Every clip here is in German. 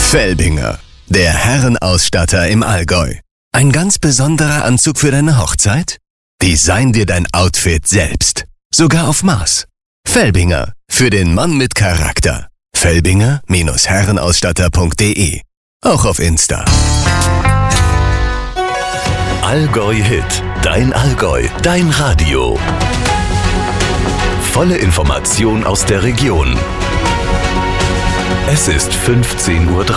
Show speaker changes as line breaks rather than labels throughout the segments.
Felbinger, der Herrenausstatter im Allgäu. Ein ganz besonderer Anzug für deine Hochzeit? Design dir dein Outfit selbst. Sogar auf Maß. Felbinger, für den Mann mit Charakter. Felbinger-herrenausstatter.de. Auch auf Insta.
Allgäu Hit, dein Allgäu, dein Radio. Volle Information aus der Region. Es ist 15:30 Uhr.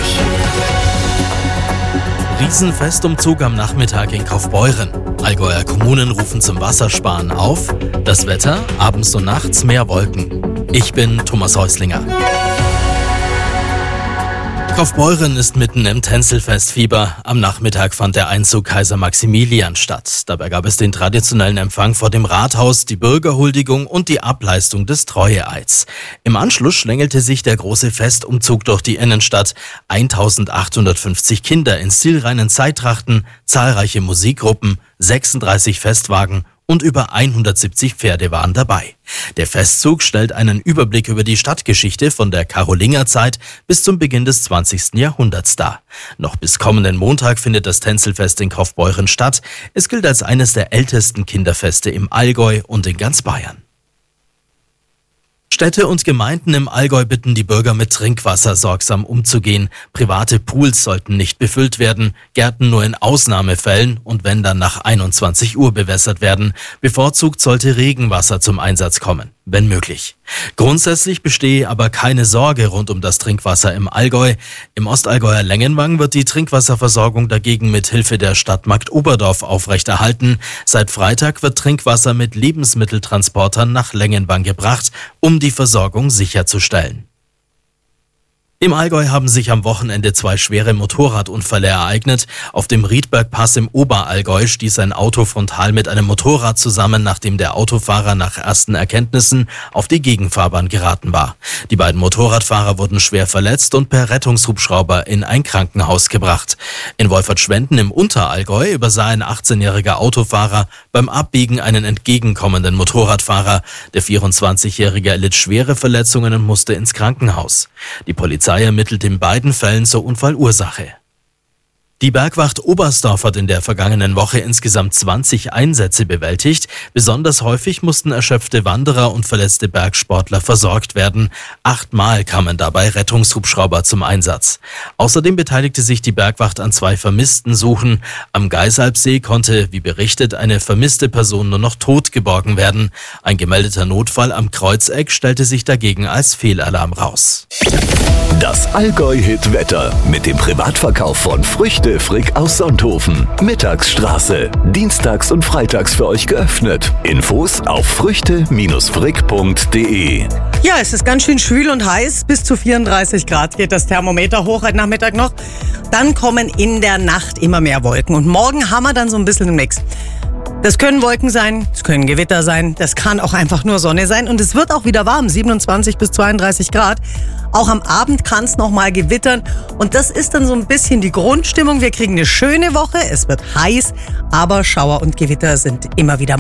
Riesenfestumzug am Nachmittag in Kaufbeuren. Allgäuer Kommunen rufen zum Wassersparen auf. Das Wetter, abends und nachts mehr Wolken. Ich bin Thomas Häuslinger. Kaufbeuren ist mitten im Tänzelfestfieber. Am Nachmittag fand der Einzug Kaiser Maximilian statt. Dabei gab es den traditionellen Empfang vor dem Rathaus, die Bürgerhuldigung und die Ableistung des Treueeids. Im Anschluss schlängelte sich der große Festumzug durch die Innenstadt. 1850 Kinder in stilreinen Zeittrachten, zahlreiche Musikgruppen, 36 Festwagen und über 170 Pferde waren dabei. Der Festzug stellt einen Überblick über die Stadtgeschichte von der Karolingerzeit bis zum Beginn des 20. Jahrhunderts dar. Noch bis kommenden Montag findet das Tänzelfest in Kaufbeuren statt. Es gilt als eines der ältesten Kinderfeste im Allgäu und in ganz Bayern. Städte und Gemeinden im Allgäu bitten die Bürger, mit Trinkwasser sorgsam umzugehen. Private Pools sollten nicht befüllt werden, Gärten nur in Ausnahmefällen und wenn dann nach 21 Uhr bewässert werden. Bevorzugt sollte Regenwasser zum Einsatz kommen, wenn möglich. Grundsätzlich bestehe aber keine Sorge rund um das Trinkwasser im Allgäu. Im Ostallgäuer Lengenwang wird die Trinkwasserversorgung dagegen mit Hilfe der Stadtmarkt Oberdorf aufrechterhalten. Seit Freitag wird Trinkwasser mit Lebensmitteltransportern nach Lengenwang gebracht, um die Versorgung sicherzustellen. Im Allgäu haben sich am Wochenende 2 schwere Motorradunfälle ereignet. Auf dem Riedbergpass im Oberallgäu stieß ein Auto frontal mit einem Motorrad zusammen, nachdem der Autofahrer nach ersten Erkenntnissen auf die Gegenfahrbahn geraten war. Die beiden Motorradfahrer wurden schwer verletzt und per Rettungshubschrauber in ein Krankenhaus gebracht. In Wolfertschwenden im Unterallgäu übersah ein 18-jähriger Autofahrer beim Abbiegen einen entgegenkommenden Motorradfahrer. Der 24-Jährige erlitt schwere Verletzungen und musste ins Krankenhaus. Die Polizei ermittelt in beiden Fällen zur Unfallursache. Die Bergwacht Oberstdorf hat in der vergangenen Woche insgesamt 20 Einsätze bewältigt. Besonders häufig mussten erschöpfte Wanderer und verletzte Bergsportler versorgt werden. 8-mal kamen dabei Rettungshubschrauber zum Einsatz. Außerdem beteiligte sich die Bergwacht an 2 Vermisstensuchen. Am Geisalpsee konnte, wie berichtet, eine vermisste Person nur noch tot geborgen werden. Ein gemeldeter Notfall am Kreuzeck stellte sich dagegen als Fehlalarm raus.
Das Allgäu-Hit-Wetter mit dem Privatverkauf von Früchte Frick aus Sonthofen. Mittagsstraße. Dienstags und freitags für euch geöffnet. Infos auf früchte-frick.de.
Ja, es ist ganz schön schwül und heiß. Bis zu 34 Grad geht das Thermometer hoch heute Nachmittag noch. Dann kommen in der Nacht immer mehr Wolken. Und morgen haben wir dann so ein bisschen einen Mix. Das können Wolken sein, es können Gewitter sein, das kann auch einfach nur Sonne sein. Und es wird auch wieder warm, 27 bis 32 Grad. Auch am Abend kann es nochmal gewittern. Und das ist dann so ein bisschen die Grundstimmung. Wir kriegen eine schöne Woche, es wird heiß, aber Schauer und Gewitter sind immer wieder